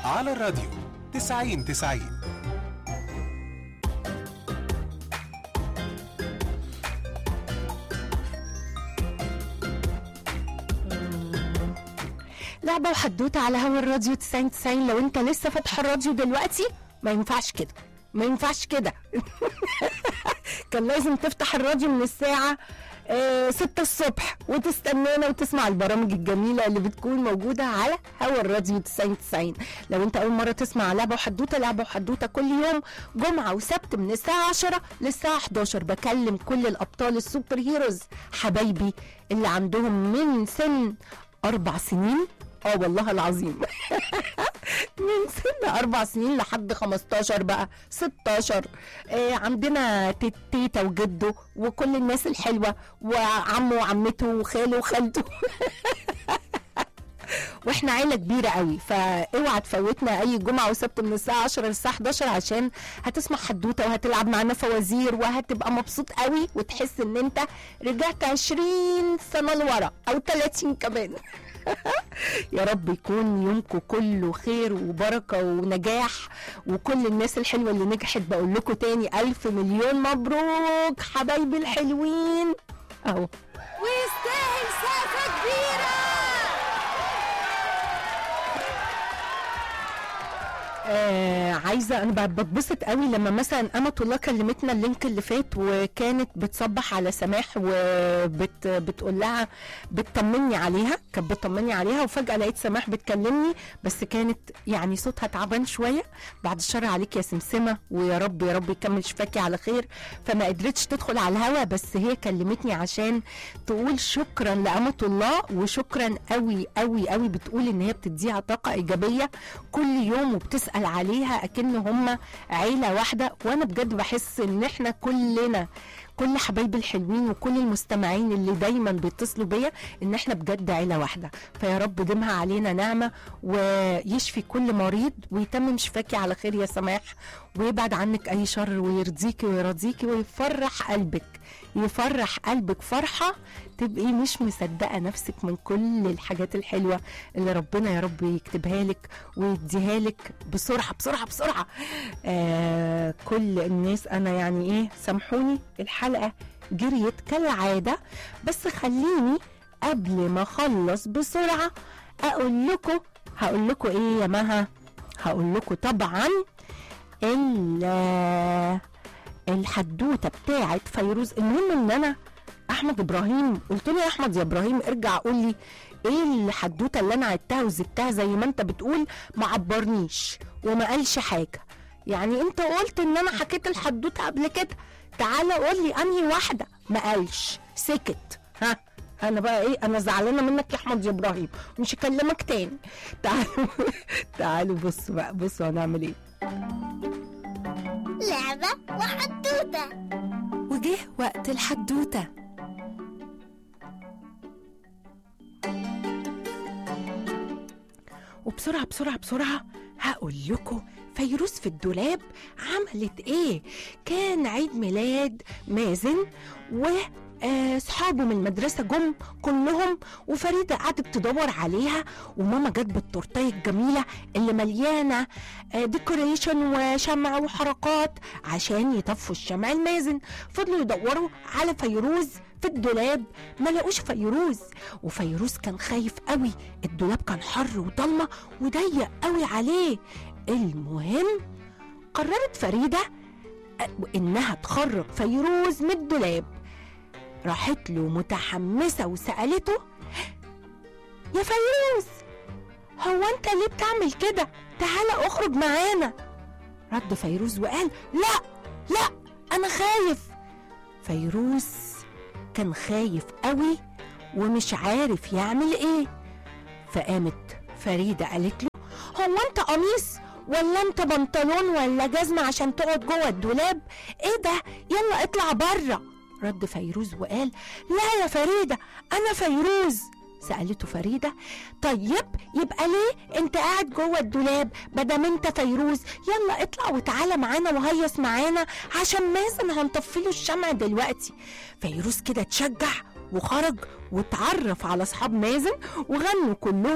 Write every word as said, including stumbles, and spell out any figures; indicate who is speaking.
Speaker 1: على الراديو تسعين تسعين.
Speaker 2: لعبة وحدوتة على هوا الراديو تسعين تسعين. لو انت لسه فاتح الراديو دلوقتي ما ينفعش كده، ما ينفعش كده. كان لازم تفتح الراديو من الساعة آه ستة الصبح وتستنانا وتسمع البرامج الجميلة اللي بتكون موجودة على هوا الراديو تسعين تسعين. لو انت اول مرة تسمع لعبة وحدوتة، لعبة وحدوتة كل يوم جمعة وسبت من الساعة عشرة للساعة احداشر. بكلم كل الابطال السوبر هيروز حبايبي اللي عندهم من سن اربع سنين، اه والله العظيم، من سن اربع سنين لحد خمستاشر بقى ستاشر. آه عندنا تيتا وجده وكل الناس الحلوه وعمه وعمته وخاله وخالته. واحنا عيله كبيره قوي، فاوعى تفوتنا اي جمعه وسبت من الساعه عشرة للساعه احداشر عشان هتسمع حدوته وهتلعب معانا فوازير وهتبقى مبسوط قوي وتحس ان انت رجعت عشرين سنه لورا او تلاتين كمان. يا رب يكون يومكم كله خير وبركه ونجاح، وكل الناس الحلوه اللي نجحت بقول لكم تاني الف مليون مبروك حبايبي الحلوين اهو،
Speaker 3: ويستاهل سقفه كبيره.
Speaker 2: آه عايزه انا بتبسط قوي لما مثلا امة الله كلمتنا اللينك اللي فات وكانت بتصبح على سماح وبت بتقول لها بتطمني عليها، كانت بتطمني عليها وفجاه لقيت سماح بتكلمني بس كانت يعني صوتها تعبان شويه، بعد الشر عليك يا سمسمه ويا رب يا رب يكمل شفاكي على خير، فما قدرتش تدخل على الهوا بس هي كلمتني عشان تقول شكرا لامة الله وشكرا قوي قوي قوي، بتقول ان هي بتديها طاقه ايجابيه كل يوم وبتسال عليها اكن هم عيله واحده. وانا بجد بحس ان احنا كلنا كل حبايبي الحلوين وكل المستمعين اللي دايما بيتصلوا بيا ان احنا بجد عيله واحده، فيا رب دمها علينا نعمه ويشفي كل مريض ويتمم شفاكي على خير يا سماح، ويبعد عنك اي شر ويرضيكي ويرضيكي ويفرح قلبك، يفرح قلبك فرحه تبقي مش مصدقه نفسك من كل الحاجات الحلوه اللي ربنا يا رب يكتبها لك ويديها لك بسرعه بسرعه بسرعه. آه كل الناس انا يعني ايه سامحوني الحلقه جريت كالعاده، بس خليني قبل ما اخلص بسرعه اقول لكم هقول لكم ايه يا مها، هقول لكم طبعا الحدوته بتاعت فيروز. المهم ان انا احمد ابراهيم قلت له يا احمد يا ابراهيم ارجع قول لي ايه الحدوته اللي انا عدتها وزدتها زي ما انت بتقول، ما عبرنيش وما قالش حاجه، يعني انت قلت ان انا حكيت الحدوته قبل كده، تعالى قول لي انهي واحده، ما قالش سكت. ها انا بقى ايه، انا زعلانه منك يا احمد يا ابراهيم مش هكلمك تاني. تعالوا تعالوا بصوا بقى، بصوا هنعمل ايه.
Speaker 3: لعبة وحدوتة
Speaker 2: وجه وقت الحدوتة. وبسرعة بسرعة بسرعة هقول لكم فيروز في الدولاب عملت ايه. كان عيد ميلاد مازن و اصحابه من المدرسه جم كلهم، وفريده قعدت تدور عليها، وماما جت بالتورتيه الجميله اللي مليانه ديكوريشن وشمع وحركات عشان يطفوا الشمع المازن. فضلوا يدوروا على فيروز في الدولاب ما لقوش فيروز، وفيروز كان خايف قوي، الدولاب كان حر وضلمه وضيق قوي عليه. المهم قررت فريده انها تخرج فيروز من الدولاب، راحت له متحمسة وسألته يا فيروز هو انت ليه بتعمل كده، تعالى اخرج معانا. رد فيروز وقال لا لا انا خايف. فيروز كان خايف قوي ومش عارف يعمل ايه، فقامت فريدة قالت له هو انت قميص ولا انت بنطلون ولا جزمة عشان تقعد جوه الدولاب، ايه ده يلا اطلع بره. رد فيروز وقال لا يا فريدة أنا فيروز. سألته فريدة طيب يبقى ليه انت قاعد جوه الدولاب بدل انت فيروز، يلا اطلع وتعالى معانا وهيص معانا عشان مازن هنطفيله الشمع دلوقتي. فيروز كده تشجع وخرج وتعرف على اصحاب مازن وغنوا كلهم